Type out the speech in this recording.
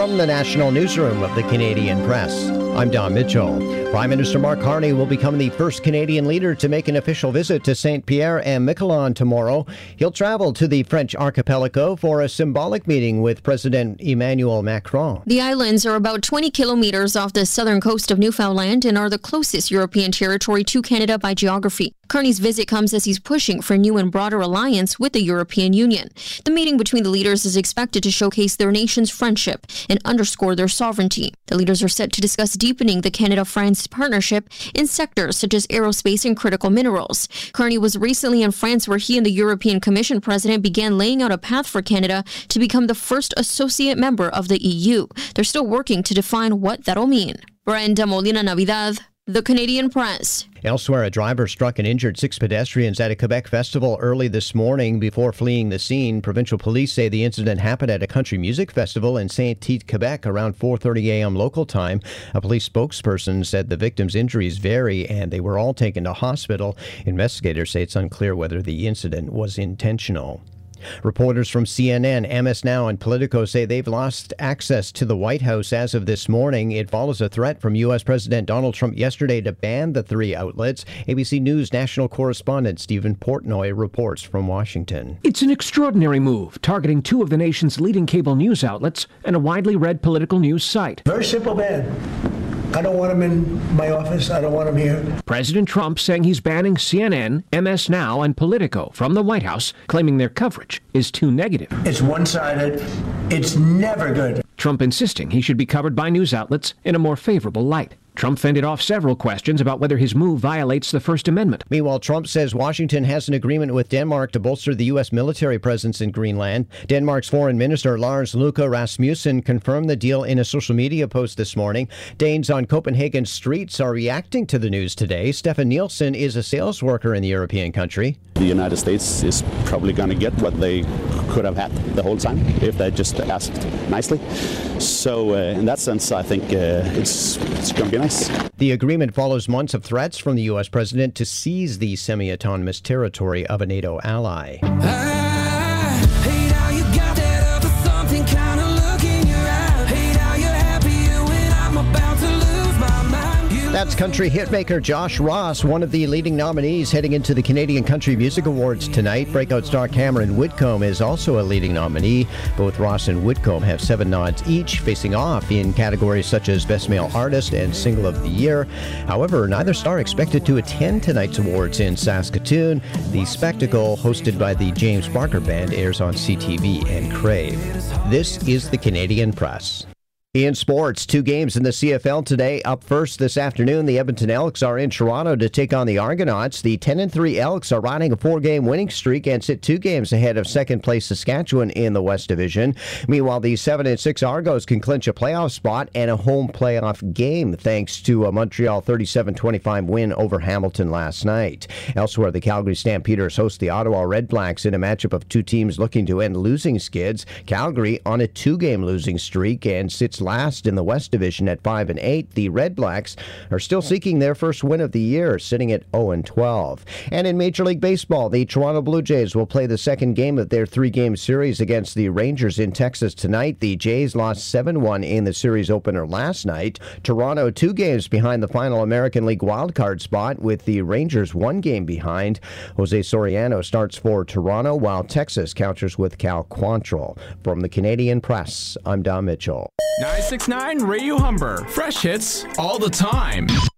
From the National Newsroom of the Canadian Press, I'm Don Mitchell. Prime Minister Mark Carney will become the first Canadian leader to make an official visit to Saint-Pierre and Miquelon tomorrow. He'll travel to the French archipelago for a symbolic meeting with President Emmanuel Macron. The islands are about 20 kilometers off the southern coast of Newfoundland and are the closest European territory to Canada by geography. Carney's visit comes as he's pushing for a new and broader alliance with the European Union. The meeting between the leaders is expected to showcase their nation's friendship and underscore their sovereignty. The leaders are set to discuss deepening the Canada-France partnership in sectors such as aerospace and critical minerals. Carney was recently in France, where he and the European Commission president began laying out a path for Canada to become the first associate member of the EU. They're still working to define what that'll mean. Brenda Molina Navidad, The Canadian Press. Elsewhere, a driver struck and injured 6 pedestrians at a Quebec festival early this morning before fleeing the scene. Provincial police say the incident happened at a country music festival in Saint-Tite, Quebec, around 4:30 a.m. local time. A police spokesperson said the victims' injuries vary and they were all taken to hospital. Investigators say it's unclear whether the incident was intentional. Reporters from CNN, MS Now, and Politico say they've lost access to the White House as of this morning. It follows a threat from U.S. President Donald Trump yesterday to ban the 3 outlets. ABC News national correspondent Stephen Portnoy reports from Washington. It's an extraordinary move, targeting 2 of the nation's leading cable news outlets and a widely read political news site. Very simple ban. I don't want him in my office. I don't want him here. President Trump saying he's banning CNN, MS Now, and Politico from the White House, claiming their coverage is too negative. It's one-sided. It's never good. Trump insisting he should be covered by news outlets in a more favorable light. Trump fended off several questions about whether his move violates the First Amendment. Meanwhile, Trump says Washington has an agreement with Denmark to bolster the U.S. military presence in Greenland. Denmark's Foreign Minister Lars Løkke Rasmussen confirmed the deal in a social media post this morning. Danes on Copenhagen streets are reacting to the news today. Stefan Nielsen is a sales worker in the European country. The United States is probably going to get what they could have had the whole time if they just asked nicely. So in that sense, I think it's going to be nice. The agreement follows months of threats from the U.S. president to seize the semi-autonomous territory of a NATO ally. That's country hitmaker Josh Ross, one of the leading nominees heading into the Canadian Country Music Awards tonight. Breakout star Cameron Whitcomb is also a leading nominee. Both Ross and Whitcomb have 7 nods each, facing off in categories such as Best Male Artist and Single of the Year. However, neither star expected to attend tonight's awards in Saskatoon. The spectacle, hosted by the James Barker Band, airs on CTV and Crave. This is the Canadian Press. In sports, 2 games in the CFL today. Up first this afternoon, the Edmonton Elks are in Toronto to take on the Argonauts. The 10-3 Elks are riding a 4-game winning streak and sit 2 games ahead of second-place Saskatchewan in the West Division. Meanwhile, the 7-6 Argos can clinch a playoff spot and a home playoff game thanks to a Montreal 37-25 win over Hamilton last night. Elsewhere, the Calgary Stampeders host the Ottawa Red Blacks in a matchup of 2 teams looking to end losing skids. Calgary on a 2-game losing streak and sits last in the West Division at 5-8. The Red Blacks are still seeking their first win of the year, sitting at 0-12. And in Major League Baseball, the Toronto Blue Jays will play the second game of their 3-game series against the Rangers in Texas tonight. The Jays lost 7-1 in the series opener last night. Toronto 2 games behind the final American League wildcard spot, with the Rangers 1 game behind. Jose Soriano starts for Toronto, while Texas counters with Cal Quantrill. From the Canadian Press, I'm Don Mitchell. 969 Radio Humber. Fresh hits all the time.